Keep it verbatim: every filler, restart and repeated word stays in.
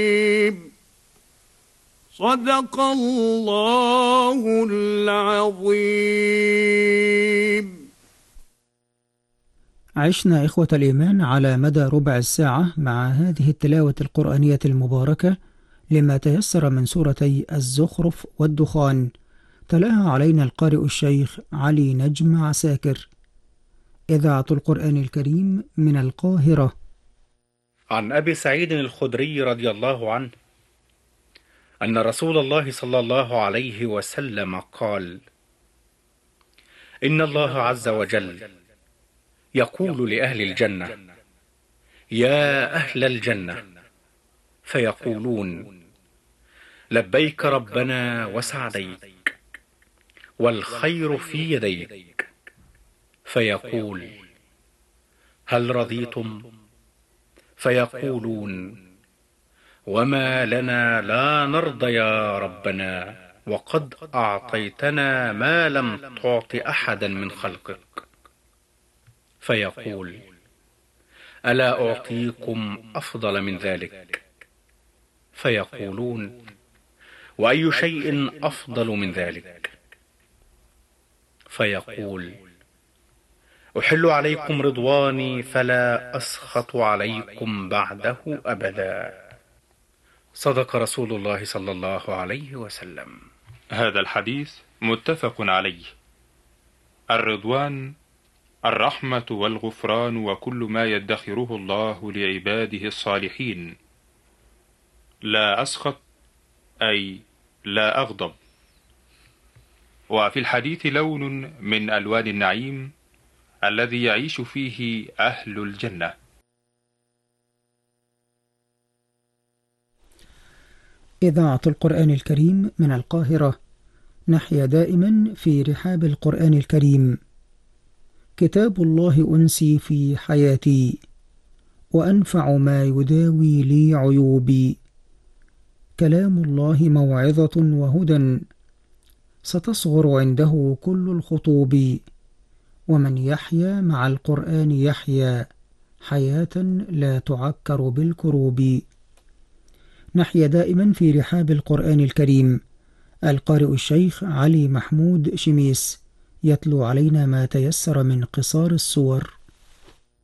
صدق الله العظيم. عشنا إخوة الإيمان على مدى ربع الساعة مع هذه التلاوة القرآنية المباركة لما تيسر من سورتي الزخرف والدخان، تلاها علينا القارئ الشيخ علي نجم عساكر. إذاعة القرآن الكريم من القاهرة. عن أبي سعيد الخدري رضي الله عنه أن رسول الله صلى الله عليه وسلم قال: إن الله عز وجل يقول لأهل الجنة: يا أهل الجنة، فيقولون: لبيك ربنا وسعديك، والخير في يديك. فيقول: هل رضيتم؟ فيقولون: وما لنا لا نرضى يا ربنا، وقد أعطيتنا ما لم تعط أحدا من خلقك. فيقول: ألا أعطيكم أفضل من ذلك؟ فيقولون: وأي شيء أفضل من ذلك؟ فيقول: أحل عليكم رضواني فلا أسخط عليكم بعده أبدا. صدق رسول الله صلى الله عليه وسلم. هذا الحديث متفق عليه. الرضوان الرحمة والغفران وكل ما يدخره الله لعباده الصالحين. لا أسخط أي لا أغضب. وفي الحديث لون من ألوان النعيم الذي يعيش فيه أهل الجنة. إذاعة القرآن الكريم من القاهرة. نحيا دائما في رحاب القرآن الكريم. كتاب الله أنسي في حياتي، وأنفع ما يداوي لي عيوبي. كلام الله موعظة وهدى، ستصغر عنده كل الخطوب. ومن يحيا مع القرآن يحيا حياة لا تعكر بالكروب. نحيا دائما في رحاب القرآن الكريم. القارئ الشيخ علي محمود شميس يتلو علينا ما تيسر من قصار السور.